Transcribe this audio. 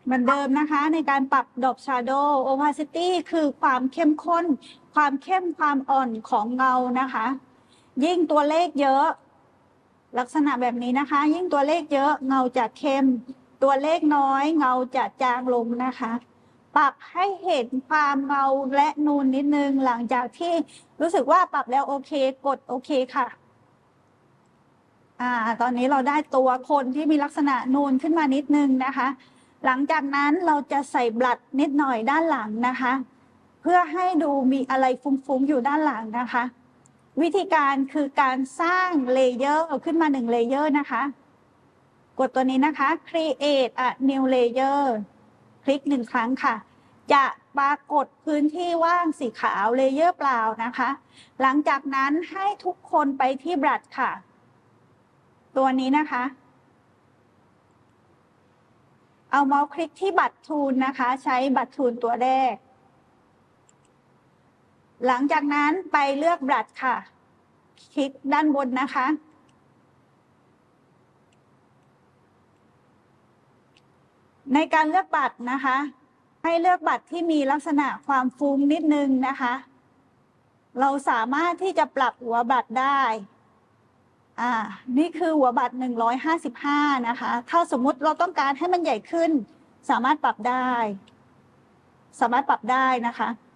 เหมือนเดิมนะคะในการปรับ Drop Shadow Opacity คือความเข้มข้นความเข้มความอ่อนของเงานะคะยิ่งตัวเลขเยอะลักษณะแบบนี้นะคะยิ่งตัวเลขเยอะเงาจะเข้มตัวเลขน้อยเงาจะจางลงนะคะปรับให้เห็นความเงาและนูนนิดนึงหลังจากที่รู้สึกว่าปรับแล้วโอเคกดโอเคค่ะตอนนี้เราได้ตัวคนที่มีลักษณะนูนขึ้นมานิดนึงนะคะหลังจากนั้นเราจะใส่บลัดนิดหน่อยด้านหลังนะคะเพื่อให้ดูมีอะไรฟุ้งๆอยู่ด้านหลังนะคะวิธีการคือการสร้างเลเยอร์ขึ้นมา1เลเยอร์นะคะกดตัวนี้นะคะ create a new layer คลิก1ครั้งค่ะจะปรากฏพื้นที่ว่างสีขาวเลเยอร์เปล่านะคะหลังจากนั้นให้ทุกคนไปที่บลัดค่ะตัวนี้นะคะเอาเมาส์คลิกที่บัตรทูลนะคะใช้บัตรทูลตัวแรกหลังจากนั้นไปเลือกบลัดค่ะคลิกด้านบนนะคะในการเลือกบัตรนะคะให้เลือกบัตรที่มีลักษณะความฟุ้งนิดนึงนะคะเราสามารถที่จะปรับหัวบัตรได้นี่คือหัวบัตร155นะคะถ้าสมมุติเราต้องการให้มันใหญ่ขึ้นสามารถปรับได้นะคะ